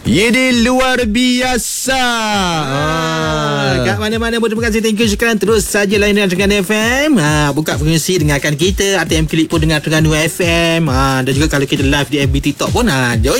Ini luar biasa. Kat mana-mana pun terima kasih, thank you, sekarang terus saja layanan Terengganu FM. Buka frekuensi dengarkan kita. ATM Klik pun dengar Terengganu FM. Dan juga kalau kita live di FB TikTok pun join